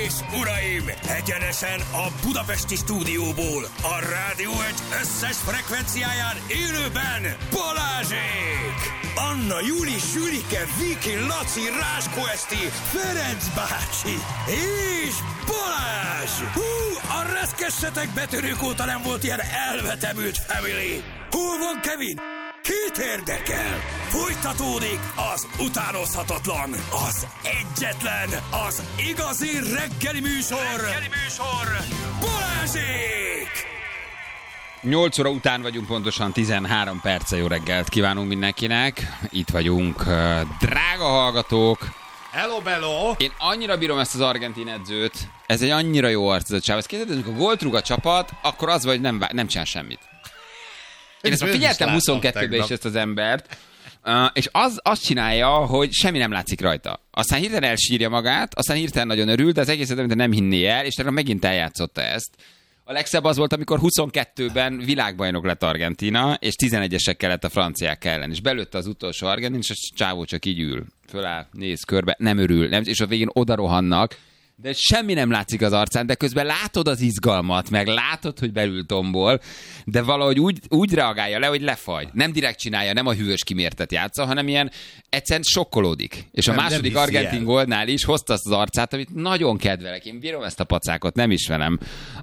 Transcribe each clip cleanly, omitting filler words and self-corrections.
és uraim, egyenesen a budapesti stúdióból, a Rádió Egy összes frekvenciáján élőben Balázsék! Anna, Júli, Sülike, Viki, Laci, Ráskó Eszti, Ferenc bácsi és Balázs! Hú, a reszkessetek betörők óta nem volt ilyen elvetemült family! Hol van Kevin? Kit érdekel? Folytatódik az utánozhatatlan, az egyetlen, az igazi reggeli műsor, Balázsék! 8 óra után vagyunk, pontosan 13 perce. Jó reggelt kívánunk mindenkinek. Itt vagyunk, drága hallgatók. Hello, bello! Én annyira bírom ezt az argentin edzőt. Ez egy annyira jó arc, ez a csáv. Ezt képzeld, amikor gólt rúg a csapat, akkor az vagy, nem csinál semmit. Én ezt figyeltem 22-ben is ezt az embert, és azt csinálja, hogy semmi nem látszik rajta. Aztán hirtelen elsírja magát, aztán hirtelen nagyon örül, de az egészet nem hinné el, és megint eljátszotta ezt. A legszebb az volt, amikor 22-ben világbajnok lett Argentína, és 11-esek lett a franciák ellen, és belőtte az utolsó argentin, és a csávó csak így ül, föláll, néz körbe, nem örül, és a végén oda rohannak, de semmi nem látszik az arcán, de közben látod az izgalmat, meg látod, hogy belül tombol, de valahogy úgy reagálja le, hogy lefagy. Nem direkt csinálja, nem a hűvös kimértet játsza, hanem ilyen egyszerűen sokkolódik. És a második argentin gólnál is hozta azt az arcát, amit nagyon kedvelek. Én bírom ezt a pacákot, nem ismerem,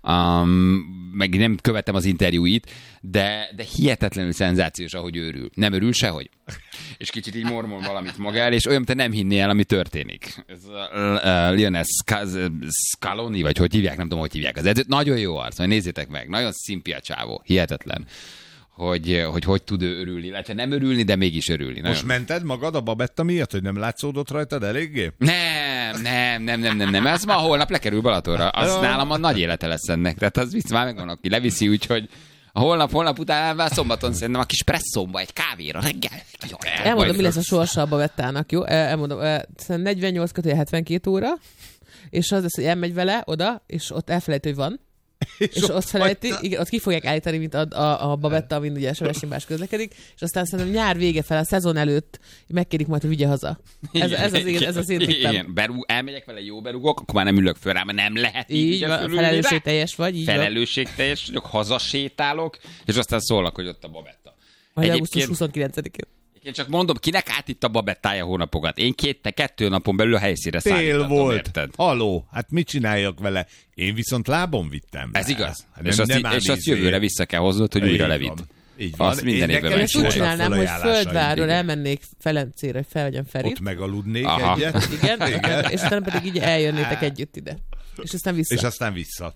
meg nem követem az interjúit, de hihetetlenül szenzációs, ahogy őrül. Nem örül sehogy. És kicsit így mormol valamit maga el, és olyan, te nem hinnél el, ami történik. Ez Lionel Scaloni, vagy hogy hívják, nem tudom, hogy hívják az edzőt. Nagyon jó arc, majd nézzétek meg. Nagyon szimpi a csávó. Hihetetlen, hogy tud ő örülni. Illetve nem örülni, de mégis örülni. Nagyon. Most mented magad a Babetta miatt, hogy nem látszódott rajtad eléggé? Nem. Ez ma holnap lekerül Balatonra. Az nálam a nagy élete lesz ennek. Tehát az vicc, már megvan, aki leviszi, úgyhogy a holnap után már szombaton szerintem a kis presszomba egy kávéra reggel. Elmondom, mi lesz a sorsa a Babettának, jó? Elmondom, 48-72 óra, és az lesz, hogy elmegy vele oda, és ott elfelejti, hogy van. És ott felejti, igen, ott ki fogják állítani, mint a Babetta, amin ugye Sebestyén közlekedik, és aztán szerintem nyár vége fel, a szezon előtt megkérik majd, hogy vigye haza. Ez az én tippem. Igen, elmegyek vele, jó berúgok, akkor már nem ülök föl rá, mert nem lehet így felelősségteljes vagy. Felelősségteljes vagyok, hazasétálok, és aztán szólnak, hogy ott a Babetta. Vagy augusztus 29-én. Én csak mondom, kinek át itt a Babettája hónapokat? Én 2 napon belül a helyszínre szállítottam, volt. Érted? Haló, hát mit csináljak vele? Én viszont lábon vittem. Ez igaz. Hát és azt jövőre vissza kell hoznod, hogy újra levitt. Így van. Azt minden évben én úgy csinálnám, hogy Földvárról elmennék Felencére, hogy felvegyem Ferit. Ott megaludnék egyet. Igen, és aztán pedig így eljönnétek együtt ide. És aztán vissza.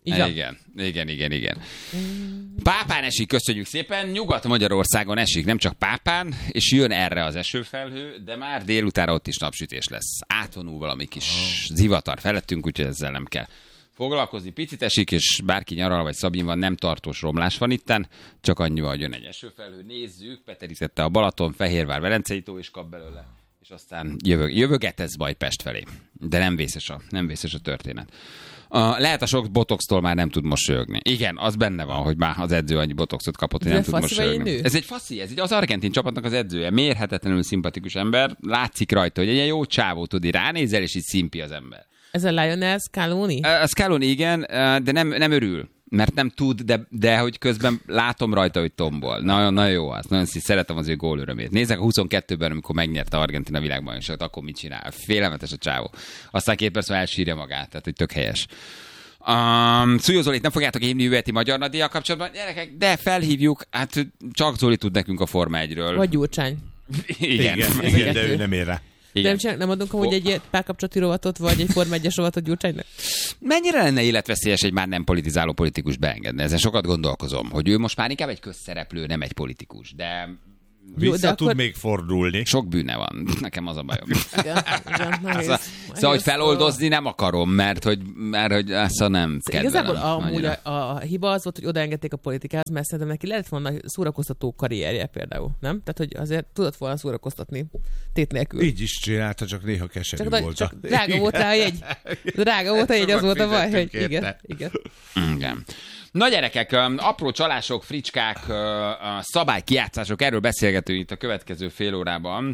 Igen. Pápán esik, köszönjük szépen. Nyugat-Magyarországon esik, nem csak Pápán, és jön erre az esőfelhő, de már délutánra ott is napsütés lesz. Átvonul valami kis zivatar felettünk, úgyhogy ezzel nem kell foglalkozni. Picit esik, és bárki nyaral vagy Szabin van, nem tartós romlás van itten, csak annyival, hogy jön egy esőfelhő. Nézzük, peterizette a Balaton, Fehérvár, Velencei tó is kap belőle, és aztán jövögetesz majd Pest felé. De nem vészes a történet. Lehet a sok botoxtól már nem tud mosolyogni. Igen, az benne van, hogy már az edző annyi botoxot kapott, hogy nem tud mosolyogni. Ez egy faszi, ez az argentin csapatnak az edzője. Mérhetetlenül szimpatikus ember. Látszik rajta, hogy egy ilyen jó csávó tud, ránézel, és így szimpi az ember. Ez a Lionel Scaloni? A Scaloni, igen, de nem örül. Mert nem tud, de hogy közben látom rajta, hogy tombol. Nagyon jó az. Nagyon szeretem az ő gól örömét. Nézzek a 22-ben, amikor megnyerte Argentina világbajnokságot, akkor mit csinál? Félelmetes a csávó. Aztán 2 perc elsírja magát, tehát hogy tök helyes. Szújó Zolit nem fogjátok hívni jövő heti Magyar Nagydíjjal kapcsolatban. Gyerekek, de felhívjuk, hát csak Zoli tud nekünk a Forma 1-ről. Vagy Gyurcsány. Igen, de ő nem ér rá. Nem adunk amúgy egy párkapcsolati rovatot, vagy egy Forma 1-es rovatot Gyurcsánynak? Mennyire lenne életveszélyes egy már nem politizáló politikus beengedni? Ezen sokat gondolkozom, hogy ő most már inkább egy közszereplő, nem egy politikus, de... Vissza tud még fordulni. Sok bűne van. Nekem az a bajom. Igen, szóval, hogy feloldozni nem akarom, mert hogy ezt nem kedvelem. Igazából amúgy a hiba az volt, hogy odaengedték a politikához, mert szerintem neki lehet volna szórakoztató karrierje például, nem? Tehát, hogy azért tudott volna szórakoztatni tét nélkül. Így is csinálta, csak néha keserű volt. Csak drága volt a jegy. Az volt a baj, hogy igen. Na gyerekek, apró csalások, fricskák, szabálykijátszások, erről beszélgetünk itt a következő fél órában.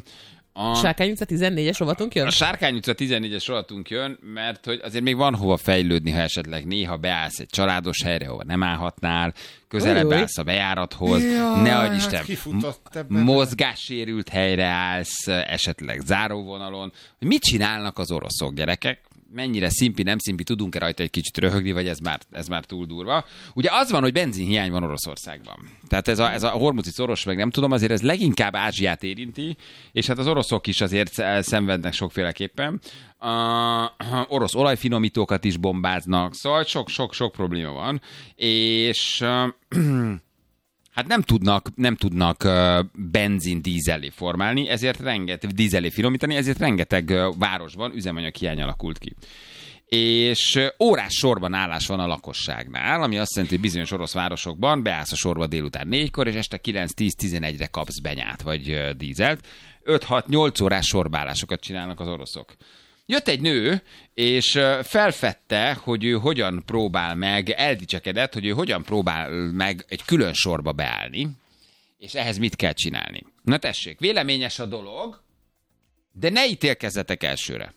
Sárkány utca 14-es rovatunk jön? A Sárkány utca 14-es rovatunk jön, mert hogy azért még van hova fejlődni, ha esetleg néha beállsz egy családos helyre, ahova nem állhatnál, közelebb állsz a bejárathoz, ne adj Isten, mozgássérült helyre állsz, esetleg záróvonalon. Mit csinálnak az oroszok, gyerekek? Mennyire szimpi, nem szimpi, tudunk-e rajta egy kicsit röhögni, vagy ez már túl durva. Ugye az van, hogy benzinhiány van Oroszországban. Tehát ez a Hormuzzi-szoros, meg nem tudom, azért ez leginkább Ázsiát érinti, és hát az oroszok is azért szenvednek sokféleképpen. Orosz olajfinomítókat is bombáznak, szóval sok probléma van, és hát nem tudnak benzin dízellé formálni, dízellé finomítani, ezért rengeteg városban üzemanyaghiány alakult ki. És órás sorban állás van a lakosságnál, ami azt jelenti, hogy bizonyos orosz városokban beállsz a sorba délután 4-kor, és este 9-10-11-re kapsz benyát, vagy dízelt. 5-6-8 órás sorbállásokat csinálnak az oroszok. Jött egy nő, és felfedte, hogy ő hogyan próbál meg, eldicsekedett, hogy ő hogyan próbál meg egy külön sorba beállni, és ehhez mit kell csinálni. Na tessék, véleményes a dolog, de ne ítélkezzetek elsőre.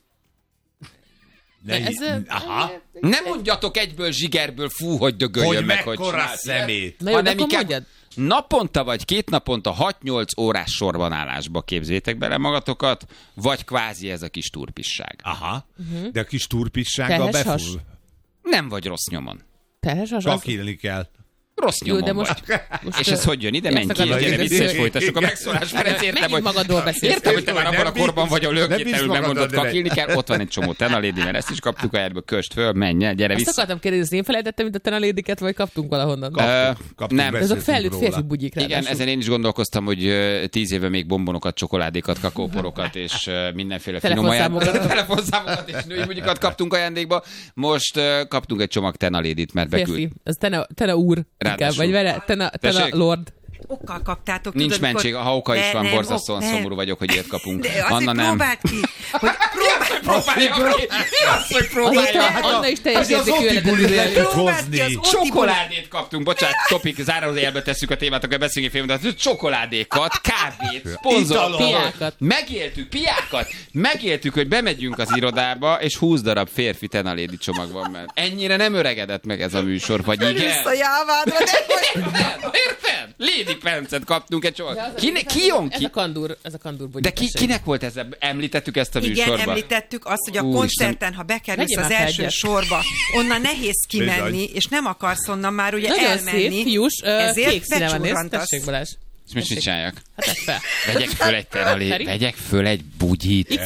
Nem mondjatok egyből zsigerből, fú, hogy dögöljön meg, hogy mekkora szemét. Na jó, de akkor mondjad. Naponta vagy 2 naponta 6-8 órás sorban állásba képzétek bele magatokat, vagy kvázi ez a kis turpisság. Aha, de a kis turpissággal befúl. Nem vagy rossz nyomon. Terhes has? Kakilni kell. Rossz nyomon de vagy. És ez hogy jön ide? Menj ki, és gyere vissza, és folytassuk a megszólás. Ferenc, értem, hogy te már abban a korban vagy, ahol önkéntelenül megmondod, kakilni kell. Ott van egy csomó tenalédi, mert ezt is kaptuk a helyrből, köst föl, menj, gyere vissza. Azt akartam kérdezni, én felejtettem, mint a tenalédiket, vagy kaptunk valahonnan? Nem. Azok felnőtt férfi bugyik. Igen, ezen én is gondolkoztam, hogy 10 éve még bombonokat, csokoládékat, kakaóporokat, és mindenféle finom telefonszámokat és női bugyikat kaptunk ajándékba. Most kaptunk egy csomag tenalédit, mert beküld. Az tena úr. Vagy vele, te a lord. Okkal kaptátok. Nincs mentség, ha oka is van, borzasztóan szomorú vagyok, hogy ilyet kapunk. De Anna nem. Próbáld ki, hogy próbálja ki. Mi az, hogy próbálja? Anna is teljes érzékű hozni. Csokoládét kaptunk, bocsánat, topik, zárójelbe tesszük a témát, akkor beszélünk filmet, de csokoládékat, kávét, szponzor, piákat. Megéltük, hogy bemegyünk az irodába, és 20 darab férfi tenalédi csomag van, mert ennyire nem öregedett meg ez a műsor, vagy igen? Visszajávádra, Érted? Lady Pencet kaptunk egy csomag. Ki jön ki? Ez a kandur de kinek volt ez? Említettük ezt a műsorban? Igen, említettük azt, hogy a koncerten, ha bekerülsz az első sorba, onnan nehéz kimenni, és nem akarsz onnan már ugye nagyon elmenni. Nagyon szép, fiús, kék színe van, nézd, tessék Balázs. És most mit csináljak? Hát ezt fel. Vegyek föl egy bugyit.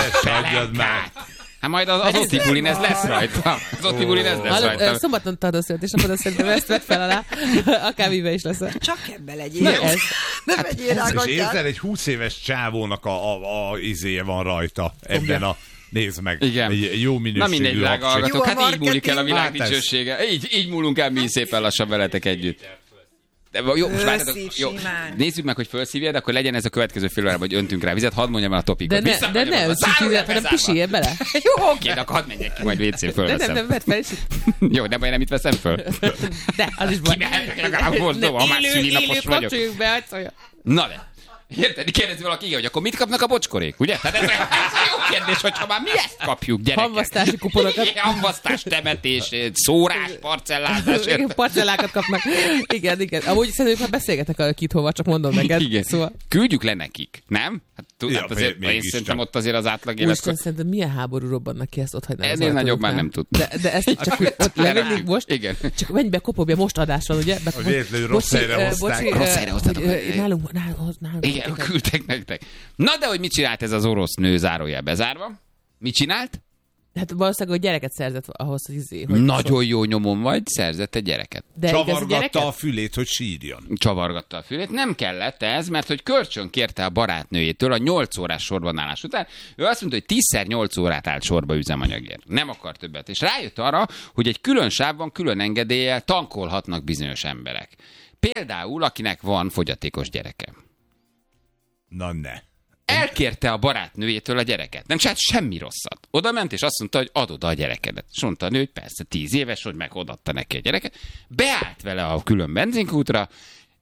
Hát majd az Otibulin ez lesz rajta. Az Otibulin ez lesz rajta. Szombaton tartod a születésnapod, szerintem ezt vedd fel alá. Akármiben is lesz. Csak ebbe legyél. Ne vegyél rá gatyát. És érted, egy 20 éves csávónak a izéje van rajta ebben a... Nézd meg, igen. Egy jó minőségű. Na mindegy, drága hallgatók, hát így múlik el a világ dicsősége. Így múlunk el mi szépen lassan veletek együtt. De jó, most várjátok, jó, nézzük meg, hogy felszívjad, akkor legyen ez a következő fél órában, hogy öntünk rá vizet, hadd mondjam el a topikot. De ne öntünk vizet, hanem pisilje bele. Jó, oké, de akkor hadd menjek ki, majd WC-n fölveszem. Nem, vedd fel is. Jó, de majd nem itt veszem föl. De, az is baj. Kimehetek legalább most, ha már szülinapos vagyok. Kapcsoljuk be, hogy szólja. Na de. Érted? Kérdezi valaki, hogy akkor mit kapnak a bocskorék, ugye? Hát ez jó kérdés, hogyha már mi ezt kapjuk, gyerekek. Hamvasztási kuponokat. Hamvasztás, temetés, szórás, parcellázás. Parcellákat kapnak. Igen. Amúgy szerintem, ha beszélgetek a Kithova, csak mondom neked. Igen. Szóval... Küldjük le nekik, nem? Hát azért, én szerintem ott azért az átlag élet. Most szerintem milyen háború robbannak ki, ezt ott hagynám. Ennél nagyobb már nem tud. De ezt csak ott levennénk most. Igen. Csak menj be, kopogja, most adás van, ugye? Véletlenül rossz helyre hozták. Rossz helyre hoztátok. Nálunk. Igen, küldtek nektek. Na de, hogy mit csinált ez az orosz nő, zárójel bezárva? Mit csinált? Hát valószínűleg, hogy gyereket szerzett ahhoz, hogy... Nagyon jó nyomon vagy, szerzett egy gyereket. De csavargatta a fülét, hogy sírjon. Csavargatta a fülét. Nem kellett ez, mert hogy kölcsön kérte a barátnőjétől a 8 órás sorban állás után. Ő azt mondta, hogy 10-szer 8 órát állt sorba üzemanyagért. Nem akar többet. És rájött arra, hogy egy külön sávban, külön engedéllyel tankolhatnak bizonyos emberek. Például, akinek van fogyatékos gyereke. Na ne. Elkérte a barátnőjétől a gyereket. Nem csinált semmi rosszat. Oda ment, és azt mondta, hogy ad oda a gyerekedet. És mondta a nő, hogy persze 10 éves, hogy meg odaadta neki a gyereket. Beállt vele a külön benzinkútra,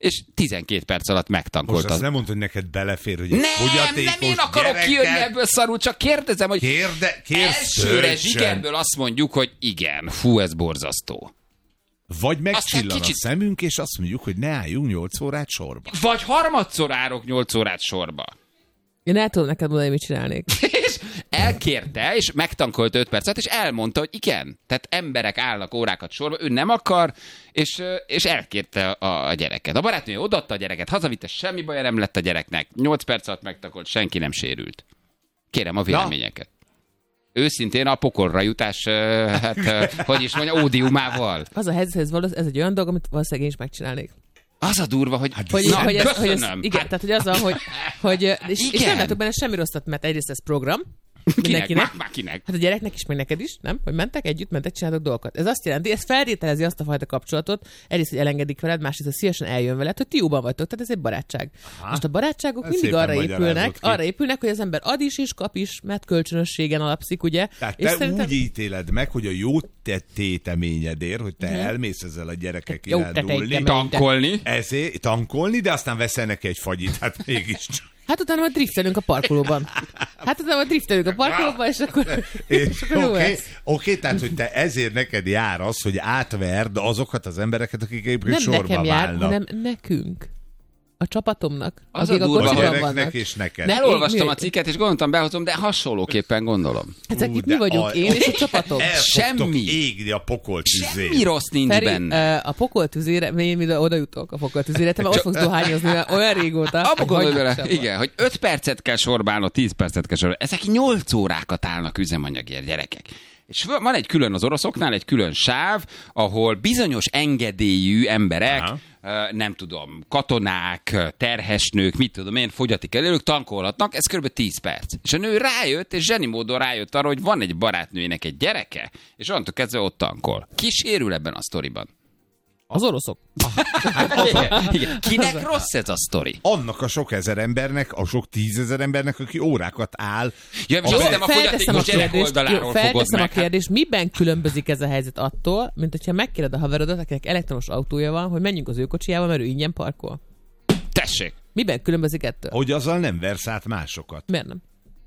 és 12 perc alatt megtankolt. Most azt nem mondta, hogy neked belefér, hogy nem én akarok kijönni ebből szarul, csak kérdezem, hogy elsőre zsigerből azt mondjuk, hogy igen, fú, ez borzasztó. Vagy megcsillan a szemünk, és azt mondjuk, hogy ne álljunk 8 órát sorba. Vagy harmadszor állok 8 órát sorba. Én el tudom neked mondani, mit csinálnék. És elkérte, és megtankolt 5 percet, és elmondta, hogy igen. Tehát emberek állnak órákat sorba, ő nem akar, és elkérte a gyereket. A barátnője odaadta a gyereket, hazavitte, semmi baja nem lett a gyereknek. 8 perc alatt megtankolt, senki nem sérült. Kérem a véleményeket. Őszintén a pokolra jutás, hogy is mondja, ódiumával. Az a helyzet, ez egy olyan dolog, amit valószínűleg én is megcsinálnék. Az a durva, hogy köszönöm. Igen, tehát hogy az van, hogy és nem látok benne semmi rosszat, mert egyrészt ez program, mindenkinek. Kinek? Hát a gyereknek is, meg neked is, nem? Hogy mentek, csináltok dolgokat. Ez azt jelenti, ez feltételezi azt a fajta kapcsolatot, egyrészt, hogy elengedik veled, másrészt, hogy szívesen eljön veled, hogy ti jóban vagytok, tehát ez egy barátság. Aha. Most a barátságok mindig arra épülnek, hogy az ember ad is és kap is, mert kölcsönösségen alapszik, ugye? Tehát és te szerintem... úgy ítéled meg, hogy a jó téteményedért, hogy te elmész ezzel a gyerekek kirándulni, tankolni, de aztán veszel neki egy fagyit, hát mégis. Hát utána majd driftelünk a parkolóban. És akkor Oké, tehát, hogy te ezért neked jár az, hogy átverd azokat az embereket, akik egyébként sorba válnak. Nem nekem jár, hanem nekünk. A csapatomnak. Az a durva, a gyereknek és neked. Elolvastam a cikket, és gondoltam, behozom, de hasonlóképpen gondolom. Hát itt mi vagyunk, én és a csapatom. Semmi. Égni a pokoltüzére. Semmi rossz nincs Feri, benne. A pokoltüzére, én oda jutok a pokoltüzére, te már ott fogsz dohányozni olyan régóta. Abba gondolj bele, igen, hogy 5 percet kell sorba állnod, 10 percet kell sorba. Ezek 8 órákat állnak üzemanyagért, gyerekek. És van egy külön az oroszoknál, egy külön sáv, ahol bizonyos engedélyű emberek, nem tudom, katonák, terhesnők, mit tudom én, fogyatékkal élők tankolhatnak, ez kb. 10 perc. És a nő rájött, és zseni módon rájött arra, hogy van egy barátnőjének egy gyereke, és onnantól kezdve ott tankol. Ki sérül ebben a sztoriban? Az oroszok. Igen. Kinek rossz ez a sztori? Annak a sok ezer embernek, a sok 10 000 embernek, aki órákat áll. Ja, a fogyatékos gyerek oldaláról fogod meg. A kérdést, miben különbözik ez a helyzet attól, mint hogyha megkérded a haverodat, akinek elektromos autója van, hogy menjünk az ő kocsijával, mert ő ingyen parkol? Tessék! Miben különbözik ettől? Hogy azzal nem versz át másokat. Miért nem?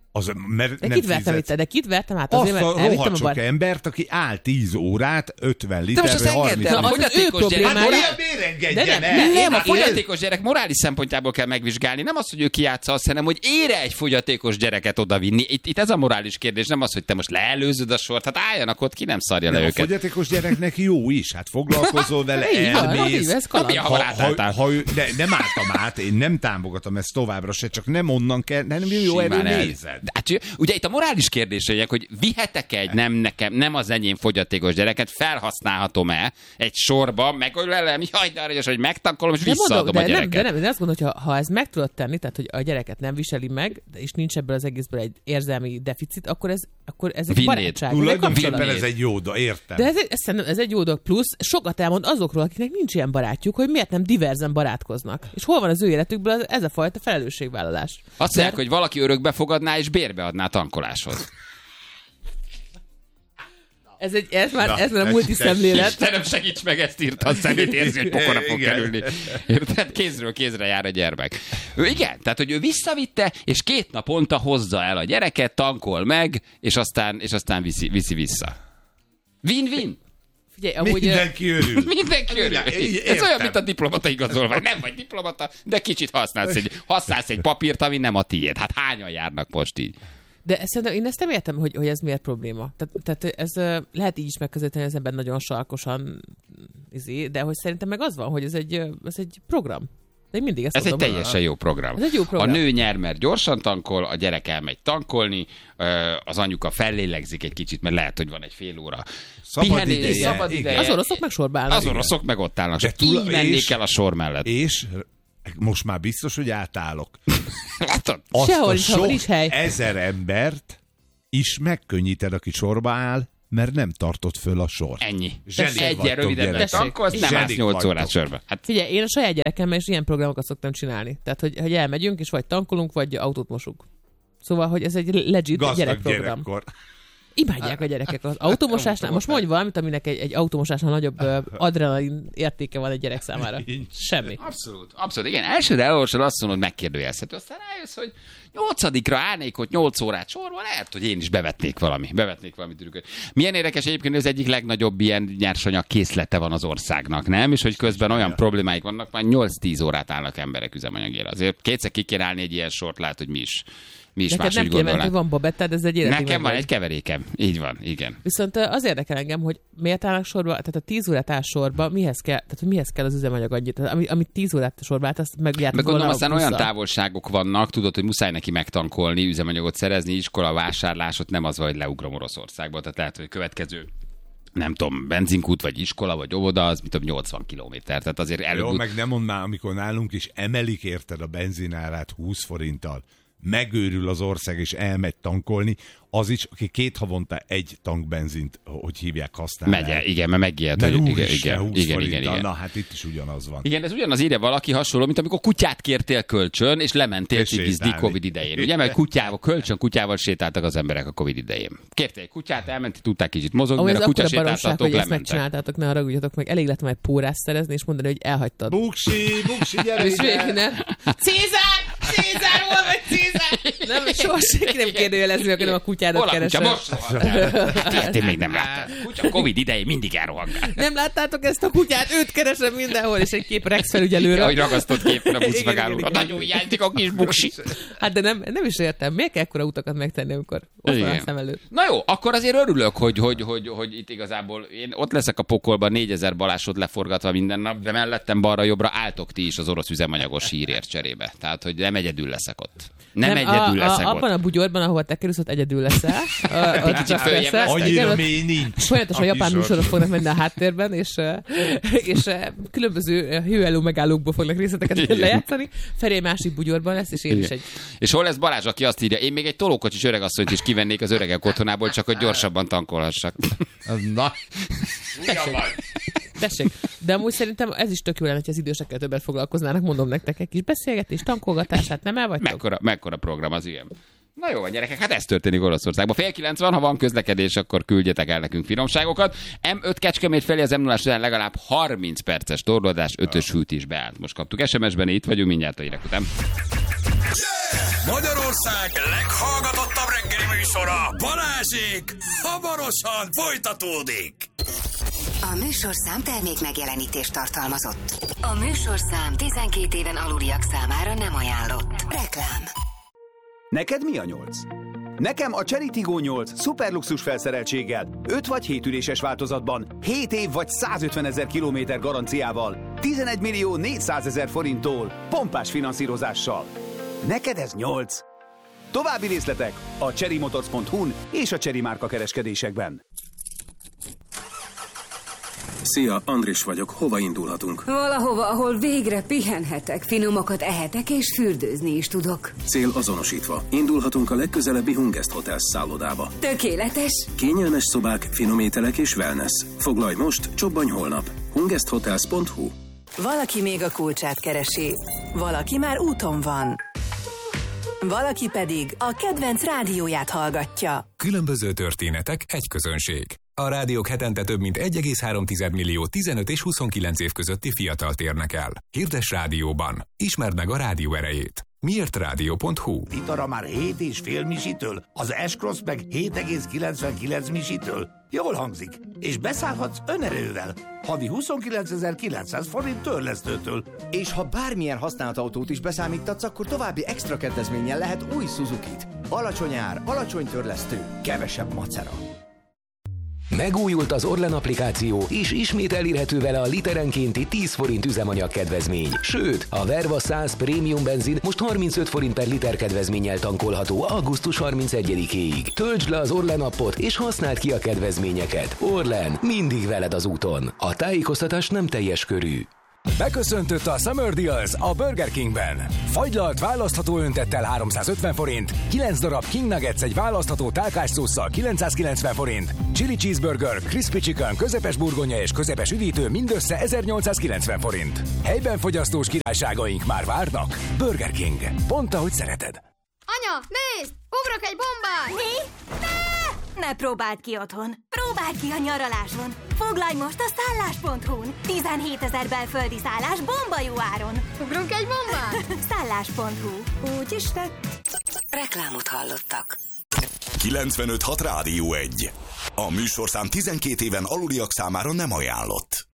De kit vertem át? Azért, mert rohadt sok embert, aki áll 10 órát, 50 literre, 30 a fogyatékos gyerek. Nem, a fogyatékos gyerek morális szempontjából kell megvizsgálni. Nem az, hogy ő kijátsza azt, hanem hogy ére egy fogyatékos gyereket odavinni. Itt ez a morális kérdés, nem az, hogy te most leelőzöd a sort. Hát álljanak ott, ki nem szarja le őket. A fogyatékos gyereknek jó is, hát foglalkozol vele, elmész. Nem álltam át, én nem támogatom ezt továbbra se, csak nem onnan kell, nem jó erről nézed. Hát, ugye itt a morális kérdések, hogy vihetek egy nem az enyém fogyatékos gyereket, felhasználhatom-e egy sorba, meg olyan jaj, de aranyos, hogy megtankolom, és visszaadom a gyereket. De nem, azt gondolod, hogy ha ez meg tudod tenni, tehát hogy a gyereket nem viseli meg, és nincs ebből az egészből egy érzelmi deficit, akkor ez egy barátság. Tulajdonképpen ez egy jó dolog, értem. De ez egy jó dolog, plusz sokat elmond azokról, akiknek nincs ilyen barátjuk, hogy miért nem diverzen barátkoznak. És hol van az ő életükből ez a fajta felelősségvállalás. Azt mondják, hogy valaki örökbe fogadná, és bérbe adná tankoláshoz. Ez már a multiszemlélet. Istenem, segíts meg, ezt írta a szemét, érzi, hogy pokorra fog kerülni. Érted? Kézről kézre jár a gyermek. Igen, tehát, hogy ő visszavitte, és 2 naponta hozza el a gyereket, tankol meg, és aztán viszi vissza. Win-win. Figyelj, mindenki örül. Mindenki örül. Ez olyan, mint a diplomata igazolvány. Nem vagy diplomata, de kicsit használsz egy papírt, ami nem a tiéd. Hát hányan járnak most így? De szerintem én ezt nem értem, hogy ez miért probléma. Tehát ez lehet így is megközelíteni, az ember nagyon sarkosan, de hogy szerintem meg az van, hogy ez egy program. De mindig ezt ez egy teljesen jó program. Ez egy jó program. A nő nyer, mert gyorsan tankol, a gyerek elmegy tankolni, az anyuka fellélegzik egy kicsit, mert lehet, hogy van egy fél óra szabad ideje. Az oroszok meg sorba állnak. Az oroszok meg ott állnak. Így mennék el a sor mellett. És most már biztos, hogy átállok. Látod? Sehol nincs hely. 1000 embert is megkönnyíted, aki sorba áll, mert nem tartott föl a sor. Ennyi. Egyen rövidebben tankolsz, nem állsz 8 órát sorba. Hát figyelj, én a saját gyerekemmel is ilyen programokat szoktam csinálni. Tehát, hogy elmegyünk, és vagy tankolunk, vagy autót mosunk. Szóval, hogy ez egy legit gyerekprogram. Imádják a gyerekek az automosásnál. Most mondj valamit, aminek egy automosásnál nagyobb adrenalin értéke van egy gyerek számára. Semmi. Abszolút. Igen, elsőre elolvasod, azt mondod, megkérdőjelezhető. Aztán rájössz, hogy 8-ra állnék, hogy 8 órát sorban, lehet, hogy én is bevetnék valami trükköt. Milyen érdekes egyébként, az egyik legnagyobb ilyen nyersanyag készlete van az országnak, nem? És hogy közben olyan problémáik vannak, már 8-10 órát állnak emberek üzemanyagére. Azért kétszer ki kell állni egy ilyen sort, lát, hogy mi is máshogy gondolnánk. Neked van babettád, ez egy életi. Nekem van egy keverékem. Így van, igen. Viszont az érdekel engem, hogy miért állnak sorba, tehát a 10 órát áll sorba, mihez kell az üzemanyag annyit? Amit 10 órát sorba állt, azt megjártak volna. Gondolom, aztán olyan távolságok vannak, tudod, hogy muszáj neki megtankolni, üzemanyagot szerezni, iskola, vásárlás, ott nem az, hogy leugrom Oroszországba, tehát lehet, hogy következő nem tudom, benzinkút, vagy iskola, vagy óvoda, az mit 80 kilométer. Tehát azért előbb... Jó, meg nem mondd már, amikor nálunk is emelik érted a benzinárát 20 forinttal, megőrül az ország, és elmegy tankolni, az is, aki 2 havonta egy tank benzint, hogy hívják, használni. Megye, igen, mert megijed, hogy igen. Na, hát itt is ugyanaz van. Igen, ez ugyanaz írja valaki hasonló, mint amikor kutyát kértél kölcsön, és lementél cigizdi Covid idején. Ugye, mert kutyával sétáltak az emberek a Covid idején. Kértél egy kutyát, elmentél, tudták kicsit mozogni, mert a kutya sétáltatok, hogy ezt megcsináltátok, ne haragudjatok meg. Elég lett majd pórást szerezni, és mondani, hogy elhagytad. Buksi, gyere ide! Cézár, hol vagy Cézár? Nem, soha senki nem kérdőjelezi meg, hanem a kutyádat keresem. Hát én még nem láttam. Kutya Covid idején mindig elrohangál. Nem láttátok ezt a kutyát? Őt keresem mindenhol, és egy kép Rex felügyelőre. Ahogy ragasztott képen a buszmegállóra. Nagyon hiányzik a kis buksi. Hát de nem is értem. Miért kell ekkora utakat megtenni, amikor ott van a szem előtt? Na jó, akkor azért örülök, hogy itt igazából én ott leszek a pokolban 4000 balásot leforgatva minden nap, de mellettem balra-jobbra álltok ti is az orosz üzemanyagos hírért cserébe. Tehát, hogy nem egyedül leszek ott. Nem egyedül leszek ott. Abban a bugyorban, ahol te kerülsz, ott egyedül leszel. Annyira mély nincs. Folyamatosan japán műsorok fognak menni a háttérben, és különböző hőelő megállókból fognak részleteket lejátszani. Feri másik bugyorban lesz, és én is egy. És hol lesz Balázs, aki azt írja, én még egy tolókocsis öregasszonyt is kivennék az öregek otthonából, csak hogy gyorsabban tankolhassak. Na. Tessék. De amúgy szerintem ez is tök jó lenne, hogy az idősekkel többet foglalkoznának, mondom nektek, egy kis beszélgetés, tankolgatás, hát nem el vagytok? Mekkora program az ilyen. Na jó, gyerekek, hát ez történik Oroszországban. 8:30 van, ha van közlekedés, akkor küldjetek el nekünk finomságokat. M5 Kecskemét felé az M0-ás után legalább 30 perces torlódás, 5-ös fűt is beállt. Most kaptuk SMS-ben, itt vagyunk mindjárt a hírek után. Magyarország leghallgatottabb reggeli műsora, Balázsék, hamarosan folytatódik. A műsorszám termék megjelenítést tartalmazott. A műsorszám 12 éven aluliak számára nem ajánlott. Reklám. Neked mi a 8? Nekem a Chery Tiggo 8 szuperluxus felszereltséggel, 5 vagy 7 üléses változatban, 7 év vagy 150 000 kilométer garanciával, 11 400 000 forinttól, pompás finanszírozással. Neked ez 8. További részletek a cherrymotors.hu-n és a Chery márka kereskedésekben. Szia, Andris vagyok. Hova indulhatunk? Valahova, ahol végre pihenhetek, finomakat ehetek és fürdőzni is tudok. Cél azonosítva. Indulhatunk a legközelebbi Hungest Hotels szállodába. Tökéletes! Kényelmes szobák, finom ételek és wellness. Foglalj most, csobbanj holnap. hungesthotels.hu. Valaki még a kulcsát keresi, valaki már úton van. Valaki pedig a kedvenc rádióját hallgatja. Különböző történetek, egy közönség. A rádiók hetente több mint 1,3 millió 15 és 29 év közötti fiatalt érnek el. Hirdess rádióban. Ismerd meg a rádió erejét. Miért rádió.hu? Litara már 7,5 misitől, az S-Cross meg 7,99 misitől. Jól hangzik. És beszállhatsz önerővel. Havi 29.900 forint törlesztőtől. És ha bármilyen használt autót is beszámítatsz, akkor további extra kedvezménnyel lehet új Suzukit. Alacsony ár, alacsony törlesztő, kevesebb macera. Megújult az Orlen applikáció, és ismét elérhető vele a literenkénti 10 forint üzemanyag kedvezmény. Sőt, a Verva 100 Premium benzin most 35 forint per liter kedvezménnyel tankolható augusztus 31-éig. Töltsd le az Orlen appot, és használd ki a kedvezményeket. Orlen, mindig veled az úton. A tájékoztatás nem teljes körű. Beköszöntött a Summer Deals a Burger Kingben. Fagylalt választható öntettel 350 forint, 9 darab King Nuggets egy választható tálkásszósszal 990 forint, Chili Cheeseburger, Crispy Chicken, közepes burgonya és közepes üdítő mindössze 1890 forint. Helyben fogyasztós királyságaink már várnak. Burger King. Pont ahogy szereted. Anya, nézd! Ugrok egy bombát! Mi? Ne! Ne próbáld ki otthon. Próbáld ki a nyaraláson. Foglalj most a szállás.hu-n. 17 000 belföldi szállás bomba jó áron. Ugrunk egy bombát? Szállás.hu. Úgyis tett. Reklámot hallottak. 95.6 Rádió 1. A műsorszám 12 éven aluliak számára nem ajánlott.